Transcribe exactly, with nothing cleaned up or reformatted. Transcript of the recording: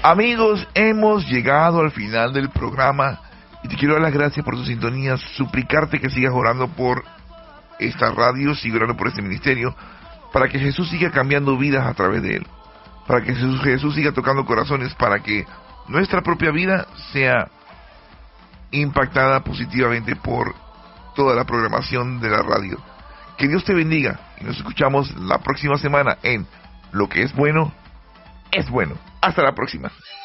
Amigos, hemos llegado al final del programa y te quiero dar las gracias por tu sintonía, suplicarte que sigas orando por esta radio, sigas orando por este ministerio, para que Jesús siga cambiando vidas a través de él, para que Jesús, Jesús siga tocando corazones, para que nuestra propia vida sea impactada positivamente por toda la programación de la radio. Que Dios te bendiga y nos escuchamos la próxima semana en Lo que es bueno, es bueno. Hasta la próxima.